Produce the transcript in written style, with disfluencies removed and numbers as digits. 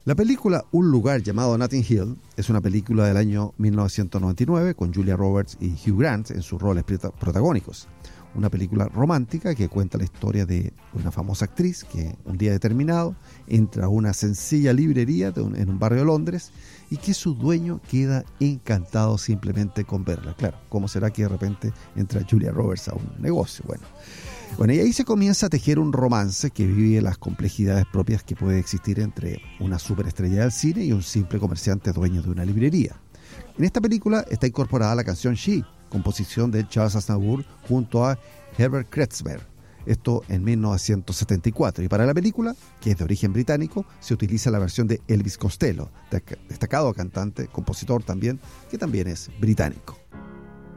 La película Un lugar llamado Notting Hill es una película del año 1999 con Julia Roberts y Hugh Grant en sus roles protagónicos. Una película romántica que cuenta la historia de una famosa actriz que un día determinado entra a una sencilla librería en un barrio de Londres y que su dueño queda encantado simplemente con verla. Claro, ¿cómo será que de repente entra Julia Roberts a un negocio? Bueno, y ahí se comienza a tejer un romance que vive las complejidades propias que puede existir entre una superestrella del cine y un simple comerciante dueño de una librería. En esta película está incorporada la canción She, composición de Charles Aznavour junto a Herbert Kretzmer, esto en 1974. Y para la película, que es de origen británico, se utiliza la versión de Elvis Costello, destacado cantante, compositor también, que también es británico.